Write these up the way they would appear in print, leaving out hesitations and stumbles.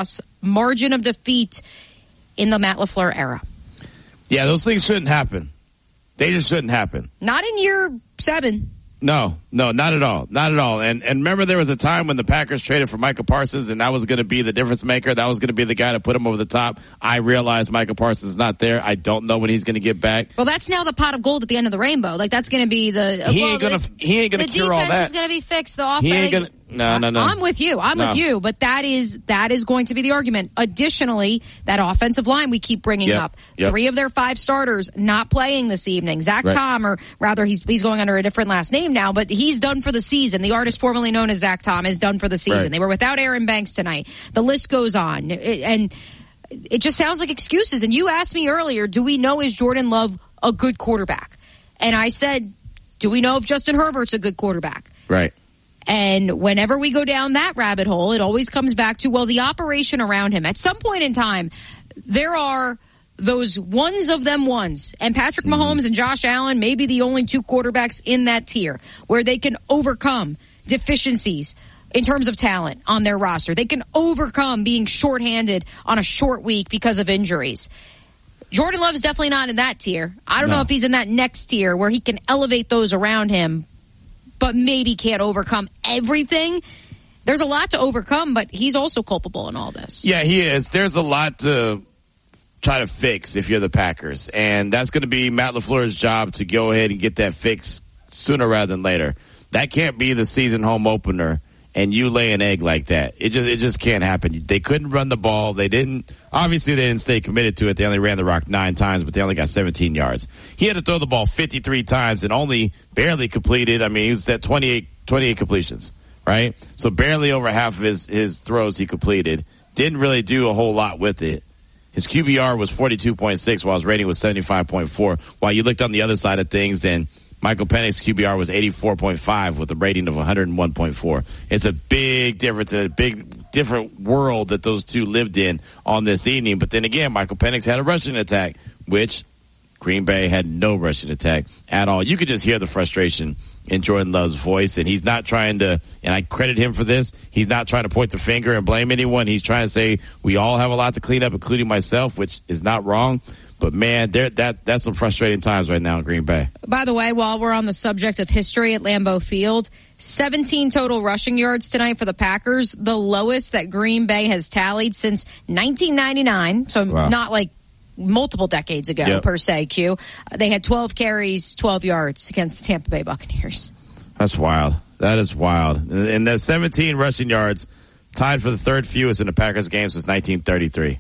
loss margin of defeat in the Matt LaFleur era. Yeah, those things shouldn't happen. They just shouldn't happen. Not in year 7. No, not at all. Not at all. And remember there was a time when the Packers traded for Micah Parsons and that was going to be the difference maker. That was going to be the guy to put him over the top. I realized Micah Parsons is not there. I don't know when he's going to get back. Well, that's now the pot of gold at the end of the rainbow. Like, that's going to be the... He ain't going to cure all that. The defense is going to be fixed. The offense... He ain't going to... No. I'm with you. With you. But that is going to be the argument. Additionally, that offensive line we keep bringing up. 3 of their 5 starters not playing this evening. Zach Tom, or rather he's going under a different last name now, but he's done for the season. The artist formerly known as Zach Tom is done for the season. Right. They were without Aaron Banks tonight. The list goes on. And it just sounds like excuses. And you asked me earlier, do we know, is Jordan Love a good quarterback? And I said, do we know if Justin Herbert's a good quarterback? Right. And whenever we go down that rabbit hole, it always comes back to, well, the operation around him. At some point in time, there are those ones of them ones. And Patrick Mahomes and Josh Allen may be the only 2 quarterbacks in that tier where they can overcome deficiencies in terms of talent on their roster. They can overcome being shorthanded on a short week because of injuries. Jordan Love's definitely not in that tier. I don't know if he's in that next tier where he can elevate those around him, but maybe can't overcome everything. There's a lot to overcome, but he's also culpable in all this. Yeah, he is. There's a lot to try to fix if you're the Packers, and that's going to be Matt LaFleur's job to go ahead and get that fixed sooner rather than later. That can't be the season home opener, and you lay an egg like that. It just can't happen. They couldn't run the ball. Obviously they didn't stay committed to it. They only ran the rock 9 times, but they only got 17 yards. He had to throw the ball 53 times and only barely completed. I mean, he was at 28 completions, right? So barely over half of his throws he completed. Didn't really do a whole lot with it. His QBR was 42.6 while his rating was 75.4. While you looked on the other side of things, and Michael Penix's QBR was 84.5 with a rating of 101.4. It's a big difference and a big different world that those two lived in on this evening. But then again, Michael Penix had a rushing attack, which Green Bay had no rushing attack at all. You could just hear the frustration in Jordan Love's voice, and he's not trying to, and I credit him for this, he's not trying to point the finger and blame anyone. He's trying to say we all have a lot to clean up, including myself, which is not wrong. But, man, that's some frustrating times right now in Green Bay. By the way, while we're on the subject of history at Lambeau Field, 17 total rushing yards tonight for the Packers, the lowest that Green Bay has tallied since 1999, so not like multiple decades ago, per se, Q. They had 12 carries, 12 yards against the Tampa Bay Buccaneers. That's wild. That is wild. And the 17 rushing yards tied for the 3rd fewest in the Packers game since 1933.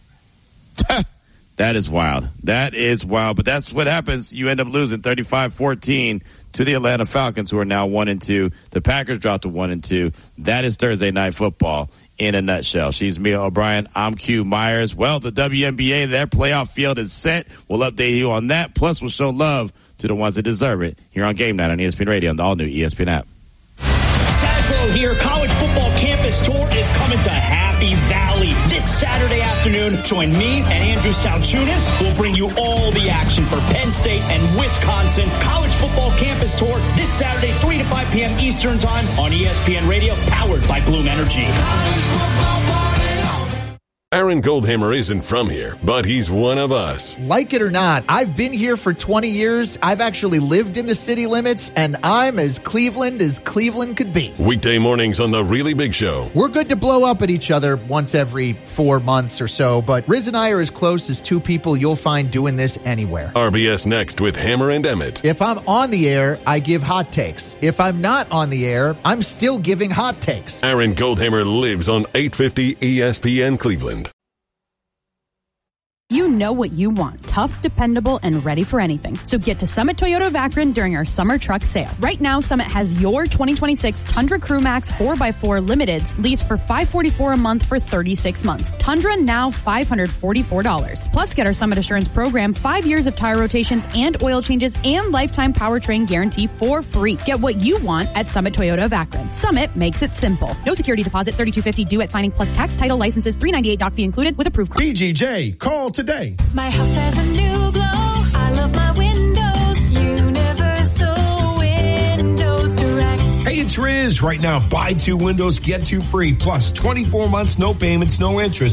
That is wild. That is wild. But that's what happens. You end up losing 35-14 to the Atlanta Falcons, who are now 1-2. The Packers dropped to 1-2. That is Thursday Night Football in a nutshell. She's Mia O'Brien. I'm Q Myers. Well, the WNBA, their playoff field is set. We'll update you on that. Plus, we'll show love to the ones that deserve it here on Game Night on ESPN Radio and the all-new ESPN app. Tazlow here. College football campus tour is coming to Happy Valley this Saturday afternoon. Join me and Andrew Salchunas. We'll bring you all the action for Penn State and Wisconsin. College football campus tour this Saturday, 3 to 5 p.m. Eastern time on ESPN Radio, powered by Bloom Energy. Aaron Goldhammer isn't from here, but he's one of us. Like it or not, I've been here for 20 years. I've actually lived in the city limits, and I'm as Cleveland could be. Weekday mornings on The Really Big Show. We're good to blow up at each other once every 4 months or so, but Riz and I are as close as 2 people you'll find doing this anywhere. RBS Next with Hammer and Emmett. If I'm on the air, I give hot takes. If I'm not on the air, I'm still giving hot takes. Aaron Goldhammer lives on 850 ESPN Cleveland. You know what you want. Tough, dependable, and ready for anything. So get to Summit Toyota of Akron during our summer truck sale. Right now, Summit has your 2026 Tundra Crew Max 4x4 Limiteds leased for $544 a month for 36 months. Tundra now $544. Plus, get our Summit Assurance program, 5 years of tire rotations and oil changes and lifetime powertrain guarantee for free. Get what you want at Summit Toyota of Akron. Summit makes it simple. No security deposit, $32.50 due at signing, plus tax, title, licenses, $398 doc fee included with approved. DGJ, call today. My house has a new glow. I love my windows. Universal Windows Direct. Hey, it's Riz. Right now, buy 2 windows, get 2 free. Plus 24 months, no payments, no interest.